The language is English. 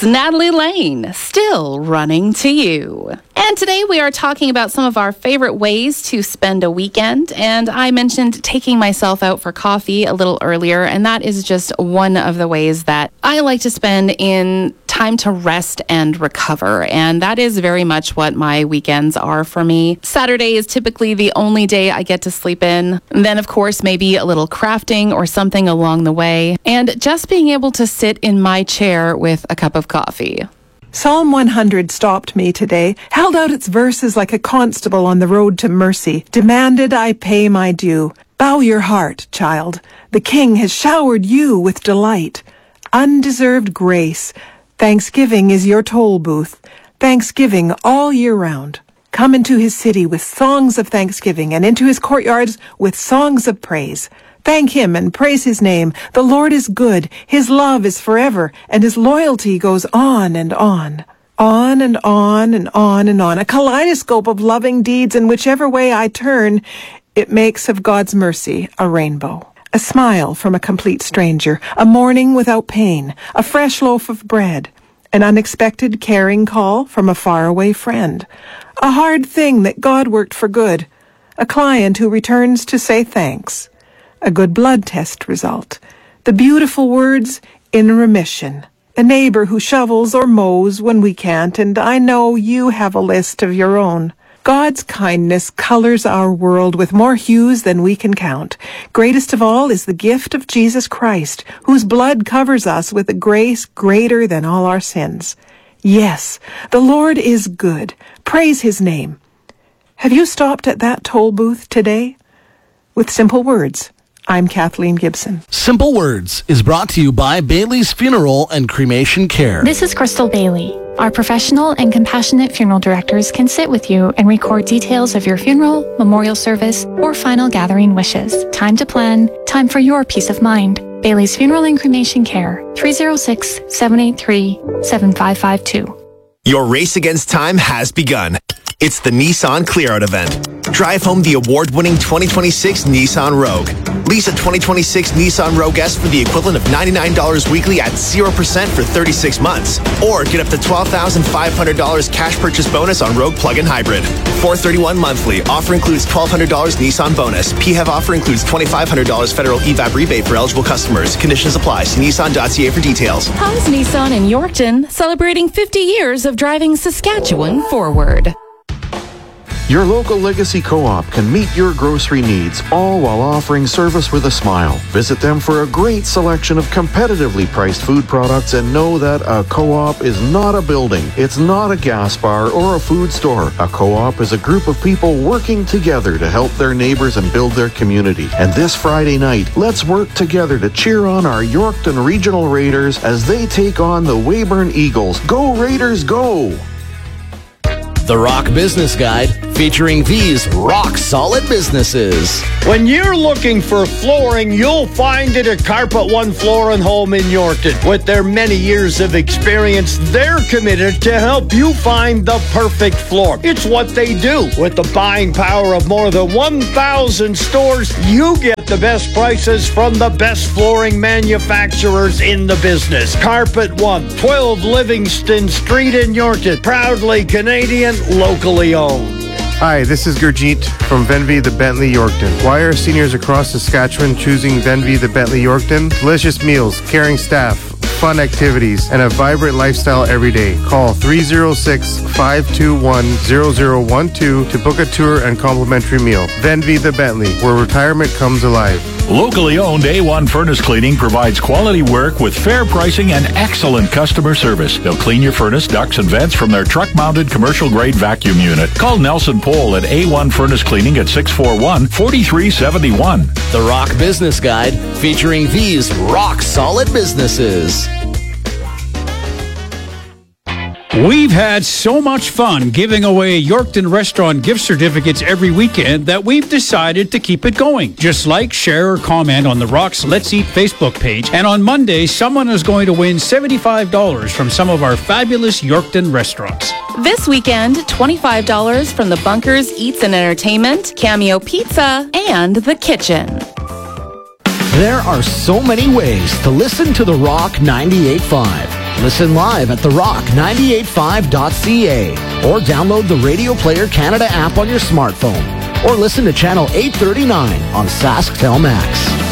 Natalie Lane, still running to you. And today we are talking about some of our favorite ways to spend a weekend. And I mentioned taking myself out for coffee a little earlier, and that is just one of the ways that I like to spend in time to rest and recover. And that is very much what my weekends are for me. Saturday is typically the only day I get to sleep in. And then, of course, maybe a little crafting or something along the way. And just being able to sit in my chair with a cup of coffee. Psalm 100 stopped me today, held out its verses like a constable on the road to mercy, demanded I pay my due. Bow your heart, child. The King has showered you with delight. Undeserved grace. Thanksgiving is your toll booth. Thanksgiving all year round. Come into his city with songs of thanksgiving and into his courtyards with songs of praise. Thank him and praise his name. The Lord is good. His love is forever, and his loyalty goes on and on. On and on and on and on. A kaleidoscope of loving deeds, and whichever way I turn, it makes of God's mercy a rainbow. A smile from a complete stranger, a morning without pain, a fresh loaf of bread, an unexpected caring call from a faraway friend, a hard thing that God worked for good, a client who returns to say thanks, a good blood test result, the beautiful words, in remission, a neighbor who shovels or mows when we can't, and I know you have a list of your own. God's kindness colors our world with more hues than we can count. Greatest of all is the gift of Jesus Christ, whose blood covers us with a grace greater than all our sins. Yes, the Lord is good. Praise his name. Have you stopped at that toll booth today? With simple words, I'm Kathleen Gibson. Simple Words is brought to you by Bailey's Funeral and Cremation Care. This is Crystal Bailey. Our professional and compassionate funeral directors can sit with you and record details of your funeral, memorial service, or final gathering wishes. Time to plan, time for your peace of mind. Bailey's Funeral and Cremation Care, 306-783-7552. Your race against time has begun. It's the Nissan Clear Out event. Drive home the award-winning 2026 Nissan Rogue. Lease a 2026 Nissan Rogue S for the equivalent of $99 weekly at 0% for 36 months. Or get up to $12,500 cash purchase bonus on Rogue Plug-in Hybrid. $431 monthly. Offer includes $1,200 Nissan bonus. PHEV offer includes $2,500 federal EVAP rebate for eligible customers. Conditions apply. See Nissan.ca for details. How's Nissan in Yorkton celebrating 50 years of driving Saskatchewan forward? Your local Legacy Co-op can meet your grocery needs, all while offering service with a smile. Visit them for a great selection of competitively priced food products and know that a co-op is not a building. It's not a gas bar or a food store. A co-op is a group of people working together to help their neighbors and build their community. And this Friday night, let's work together to cheer on our Yorkton Regional Raiders as they take on the Weyburn Eagles. Go Raiders, go! The Rock Business Guide, featuring these rock-solid businesses. When you're looking for flooring, you'll find it at Carpet One Floor and Home in Yorkton. With their many years of experience, they're committed to help you find the perfect floor. It's what they do. With the buying power of more than 1,000 stores, you get the best prices from the best flooring manufacturers in the business. Carpet One, 12 Livingston Street in Yorkton. Proudly Canadian, locally owned. Hi, this is Gurjeet from Venvy the Bentley Yorkton. Why are seniors across Saskatchewan choosing Venvy the Bentley Yorkton? Delicious meals, caring staff, fun activities, and a vibrant lifestyle every day. Call 306-521-0012 to book a tour and complimentary meal. Venvy the Bentley, where retirement comes alive. Locally owned A1 Furnace Cleaning provides quality work with fair pricing and excellent customer service. They'll clean your furnace, ducts, and vents from their truck-mounted commercial-grade vacuum unit. Call Nelson Pohl at A1 Furnace Cleaning at 641-4371. The Rock Business Guide, featuring these rock-solid businesses. We've had so much fun giving away Yorkton Restaurant gift certificates every weekend that we've decided to keep it going. Just like, share, or comment on the Rock's Let's Eat Facebook page. And on Monday, someone is going to win $75 from some of our fabulous Yorkton restaurants. This weekend, $25 from the Bunkers Eats and Entertainment, Cameo Pizza, and The Kitchen. There are so many ways to listen to The Rock 98.5. Listen live at therock985.ca or download the Radio Player Canada app on your smartphone or listen to Channel 839 on SaskTel Max.